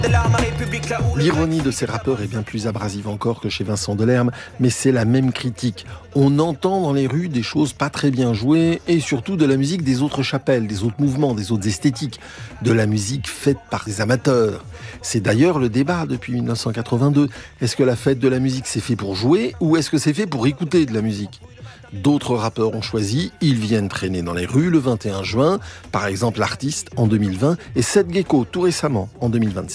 L'ironie de ces rappeurs est bien plus abrasive encore que chez Vincent Delerme, mais c'est la même critique. On entend dans les rues des choses pas très bien jouées et surtout de la musique des autres chapelles, des autres mouvements, des autres esthétiques, de la musique faite par des amateurs. C'est d'ailleurs le débat depuis 1982. Est-ce que la fête de la musique c'est fait pour jouer ou est-ce que c'est fait pour écouter de la musique ? D'autres rappeurs ont choisi, ils viennent traîner dans les rues le 21 juin, par exemple l'artiste en 2020 et Seth Gecko tout récemment en 2026.